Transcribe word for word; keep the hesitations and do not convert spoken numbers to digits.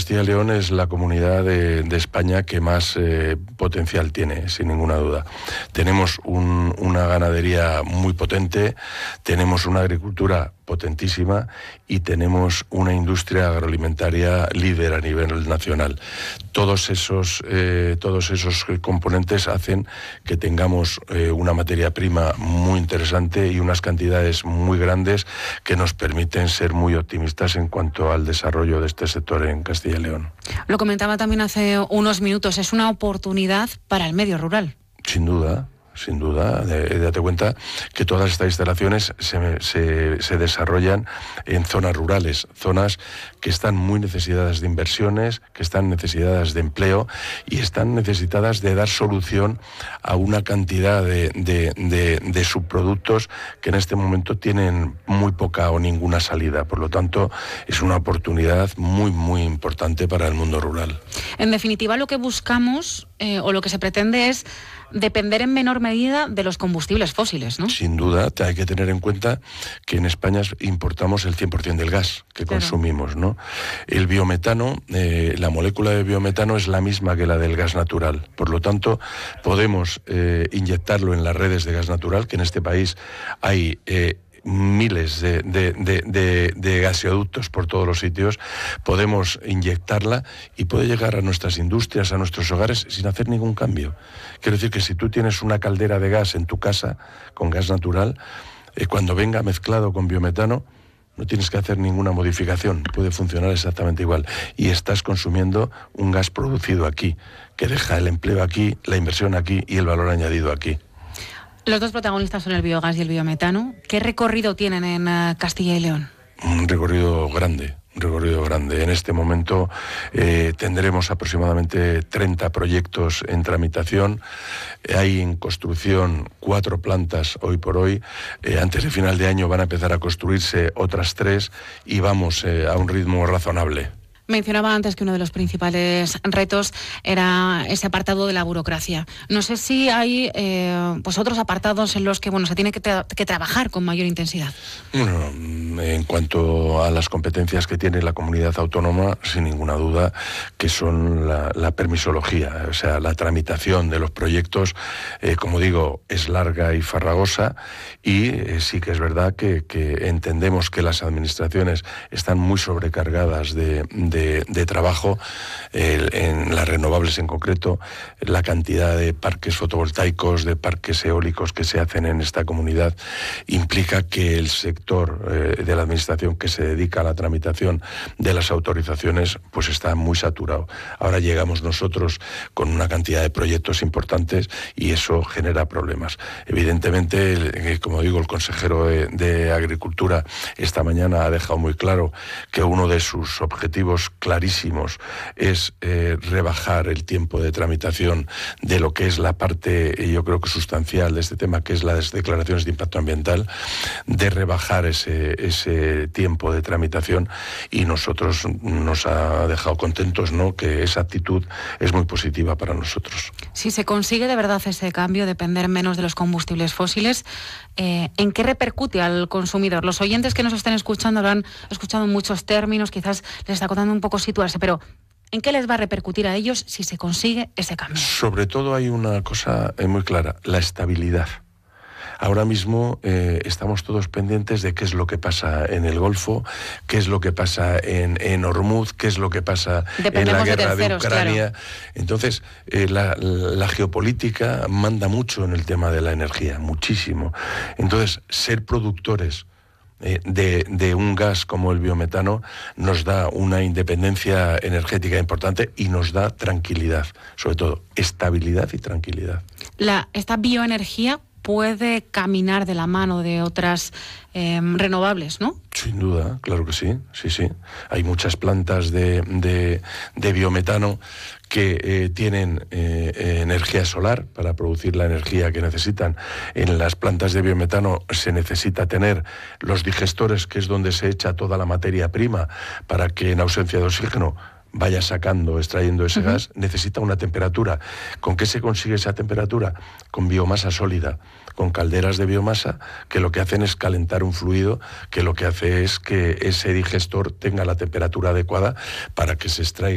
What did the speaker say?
Castilla y León es la comunidad de, de España que más eh, potencial tiene, sin ninguna duda. Tenemos un, una ganadería muy potente, tenemos una agricultura potentísima y tenemos una industria agroalimentaria líder a nivel nacional. Todos esos, eh, todos esos componentes hacen que tengamos eh, una materia prima muy interesante y unas cantidades muy grandes que nos permiten ser muy optimistas en cuanto al desarrollo de este sector en Castilla y León. Lo comentaba también hace unos minutos, es una oportunidad para el medio rural. Sin duda. Sin duda, eh, date cuenta que todas estas instalaciones se, se, se desarrollan en zonas rurales, zonas que están muy necesitadas de inversiones, que están necesitadas de empleo y están necesitadas de dar solución a una cantidad de, de, de, de subproductos que en este momento tienen muy poca o ninguna salida. Por lo tanto, es una oportunidad muy, muy importante para el mundo rural. En definitiva, lo que buscamos eh, o lo que se pretende es depender en menor medida de los combustibles fósiles, ¿no? Sin duda, hay que tener en cuenta que en España importamos el cien por ciento del gas que claro. consumimos, ¿no? El biometano, eh, la molécula de biometano es la misma que la del gas natural. Por lo tanto, podemos eh, inyectarlo en las redes de gas natural, que en este país hay Eh, miles de, de, de, de, de gaseoductos por todos los sitios, podemos inyectarla y puede llegar a nuestras industrias, a nuestros hogares, sin hacer ningún cambio. Quiero decir que si tú tienes una caldera de gas en tu casa, con gas natural, eh, cuando venga mezclado con biometano, no tienes que hacer ninguna modificación, puede funcionar exactamente igual. Y estás consumiendo un gas producido aquí, que deja el empleo aquí, la inversión aquí y el valor añadido aquí. Los dos protagonistas son el biogás y el biometano. ¿Qué recorrido tienen en uh, Castilla y León? Un recorrido grande, un recorrido grande. En este momento eh, tendremos aproximadamente treinta proyectos en tramitación. Hay en construcción cuatro plantas hoy por hoy. Eh, antes de final de año van a empezar a construirse otras tres y vamos eh, a un ritmo razonable. Mencionaba antes que uno de los principales retos era ese apartado de la burocracia. No sé si hay eh, pues otros apartados en los que bueno se tiene que, tra- que trabajar con mayor intensidad. Bueno, en cuanto a las competencias que tiene la comunidad autónoma, sin ninguna duda, que son la, la permisología, o sea, la tramitación de los proyectos, eh, como digo, es larga y farragosa y eh, sí que es verdad que, que entendemos que las administraciones están muy sobrecargadas de, de De, de trabajo, eh, en las renovables en concreto, la cantidad de parques fotovoltaicos, de parques eólicos que se hacen en esta comunidad, implica que el sector eh, de la administración que se dedica a la tramitación de las autorizaciones pues está muy saturado. Ahora llegamos nosotros con una cantidad de proyectos importantes y eso genera problemas. Evidentemente, el, como digo, el consejero de, de Agricultura esta mañana ha dejado muy claro que uno de sus objetivos clarísimos es eh, rebajar el tiempo de tramitación de lo que es la parte, yo creo que sustancial de este tema, que es las declaraciones de impacto ambiental, de rebajar ese, ese tiempo de tramitación y nosotros nos ha dejado contentos, ¿no?, que esa actitud es muy positiva para nosotros. Si se consigue de verdad ese cambio, depender menos de los combustibles fósiles, eh, ¿en qué repercute al consumidor? Los oyentes que nos estén escuchando lo han escuchado en muchos términos, quizás les está costando un poco situarse, pero ¿en qué les va a repercutir a ellos si se consigue ese cambio? Sobre todo hay una cosa muy clara, la estabilidad. Ahora mismo eh, estamos todos pendientes de qué es lo que pasa en el Golfo, qué es lo que pasa en, en Hormuz, qué es lo que pasa Dependemos en la guerra de, terceros, de Ucrania. Claro. Entonces, eh, la, la geopolítica manda mucho en el tema de la energía, muchísimo. Entonces, ser productores Eh, de, de un gas como el biometano nos da una independencia energética importante y nos da tranquilidad, sobre todo estabilidad y tranquilidad. La, esta bioenergía puede caminar de la mano de otras eh, renovables, ¿no? Sin duda, claro que sí, sí, sí. Hay muchas plantas de, de, de biometano que eh, tienen eh, eh, energía solar para producir la energía que necesitan. En las plantas de biometano se necesita tener los digestores, que es donde se echa toda la materia prima para que en ausencia de oxígeno vaya sacando, extrayendo ese uh-huh. gas, necesita una temperatura. ¿Con qué se consigue esa temperatura? Con biomasa sólida, con calderas de biomasa que lo que hacen es calentar un fluido que lo que hace es que ese digestor tenga la temperatura adecuada para que se extraiga